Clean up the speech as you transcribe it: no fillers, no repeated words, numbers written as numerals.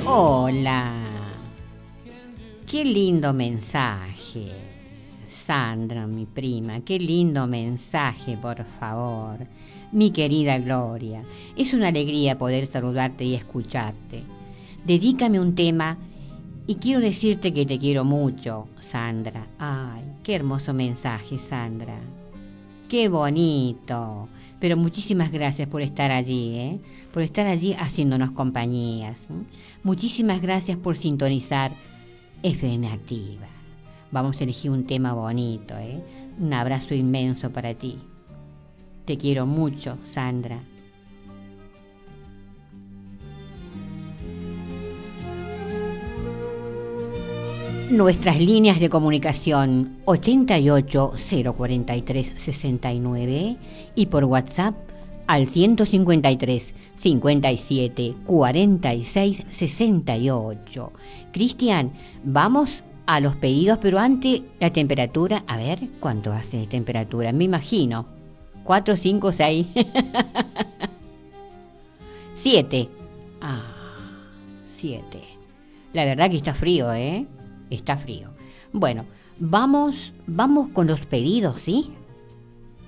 Hola. Qué lindo mensaje. Sandra, mi prima, qué lindo mensaje, por favor. Mi querida Gloria, es una alegría poder saludarte y escucharte. Dedícame un tema y quiero decirte que te quiero mucho, Sandra. Ay, qué hermoso mensaje, Sandra. Qué bonito. Pero muchísimas gracias por estar allí, ¿eh? Por estar allí haciéndonos compañías. Muchísimas gracias por sintonizar FM Activa. Vamos a elegir un tema bonito, ¿eh? Un abrazo inmenso para ti. Te quiero mucho, Sandra. Nuestras líneas de comunicación 88-043-69 y por WhatsApp al 153 57 46 68. Cristian, vamos a los pedidos, pero antes la temperatura, a ver cuánto hace de temperatura, me imagino. 4, 5, 6. 7. 7. La verdad que está frío, ¿eh? Está frío. Bueno, vamos con los pedidos, ¿sí?